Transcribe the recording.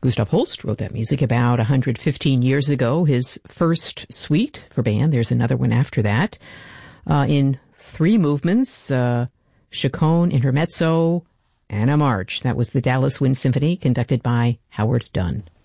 Gustav Holst wrote that music about 115 years ago, his first suite for band. There's another one after that. In 3 movements, Chaconne, Intermezzo, and a march. That was the Dallas Wind Symphony, conducted by Howard Dunn.